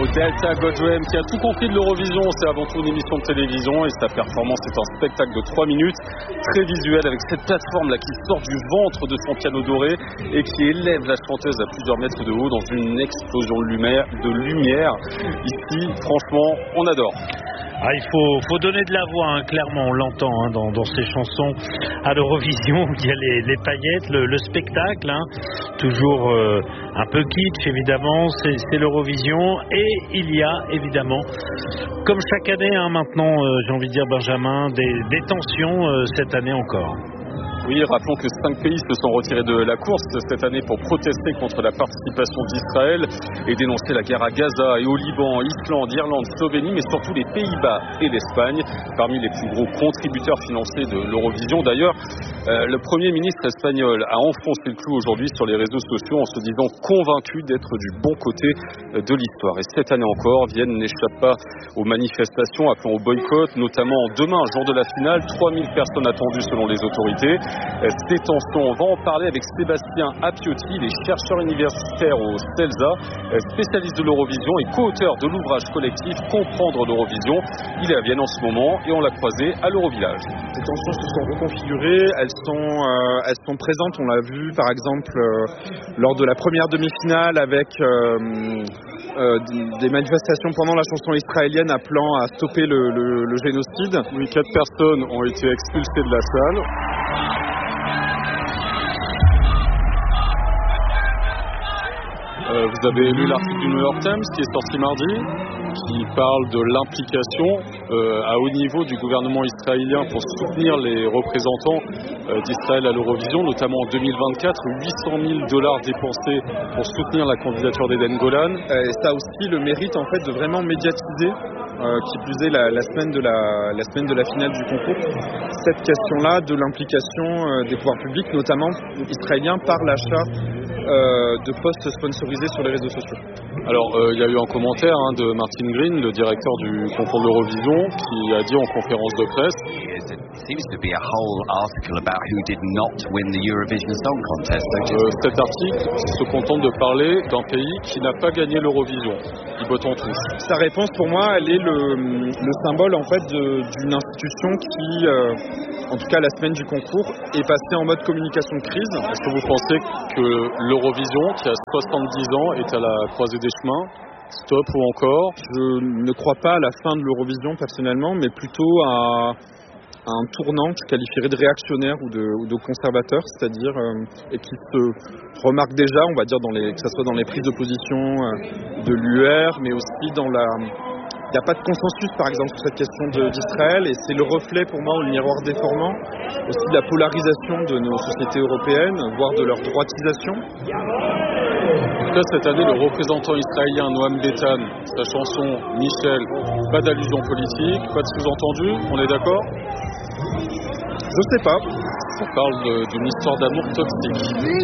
Delta Goldwyn, qui a tout compris de l'Eurovision. C'est avant tout une émission de télévision et sa performance est un spectacle de 3 minutes, très visuel, avec cette plateforme là qui sort du ventre de son piano doré et qui élève la chanteuse à plusieurs mètres de haut dans une explosion de lumière. Ici, franchement, on adore. Ah, il faut donner de la voix, hein, clairement, on l'entend dans ces chansons à l'Eurovision. Il y a les paillettes, le spectacle, hein, toujours un peu kitsch évidemment, c'est l'Eurovision. Et il y a évidemment, comme chaque année maintenant, j'ai envie de dire Benjamin, des tensions cette année encore. Oui, rappelons que 5 pays se sont retirés de la course cette année pour protester contre la participation d'Israël et dénoncer la guerre à Gaza et au Liban, Islande, Irlande, Slovénie, mais surtout les Pays-Bas et l'Espagne, parmi les plus gros contributeurs financiers de l'Eurovision. D'ailleurs, le Premier ministre espagnol a enfoncé le clou aujourd'hui sur les réseaux sociaux en se disant convaincu d'être du bon côté de l'histoire. Et cette année encore, Vienne n'échappe pas aux manifestations appelant au boycott, notamment demain, jour de la finale, 3000 personnes attendues selon les autorités. Ces tensions, on va en parler avec Sébastien Appiotti, il est chercheur universitaire au CELSA, spécialiste de l'Eurovision et co-auteur de l'ouvrage collectif Comprendre l'Eurovision. Il est à Vienne en ce moment et on l'a croisé à l'Eurovillage. Les tensions se sont reconfigurées, elles sont présentes, on l'a vu par exemple lors de la première demi-finale avec des manifestations pendant la chanson israélienne appelant à stopper le génocide. Oui, 4 personnes ont été expulsées de la salle. Vous avez lu l'article du New York Times qui est sorti mardi, qui parle de l'implication à haut niveau du gouvernement israélien pour soutenir les représentants d'Israël à l'Eurovision, notamment en 2024, $800 000 dépensés pour soutenir la candidature d'Eden Golan. Et ça a aussi le mérite en fait de vraiment médiatiser, qui plus est la semaine de la finale du concours, cette question-là de l'implication des pouvoirs publics, notamment israéliens, par l'achat de postes sponsorisés sur les réseaux sociaux. Alors, il y a eu un commentaire de Martin Green, le directeur du concours de l'Eurovision, qui a dit en conférence de presse cet article se contente de parler d'un pays qui n'a pas gagné l'Eurovision. Il botte en touche. Sa réponse, pour moi, elle est le symbole en fait d'une institution qui, en tout cas la semaine du concours, est passée en mode communication de crise. Est-ce que vous pensez que l'Eurovision, qui a 70 ans, est à la croisée des chemins? Stop ou encore? Je ne crois pas à la fin de l'Eurovision personnellement, mais plutôt à un tournant que je qualifierais de réactionnaire ou de conservateur, c'est-à-dire et qui se remarque déjà, on va dire, que ce soit dans les prises de position de l'UR, mais aussi dans il n'y a pas de consensus, par exemple, sur cette question d'Israël, et c'est le reflet, pour moi, ou le miroir déformant, aussi de la polarisation de nos sociétés européennes, voire de leur droitisation. En tout cas, cette année, le représentant israélien Noam Betan, sa chanson Michel, pas d'allusion politique, pas de sous-entendu, on est d'accord? Je sais pas. On parle d'une histoire d'amour toxique.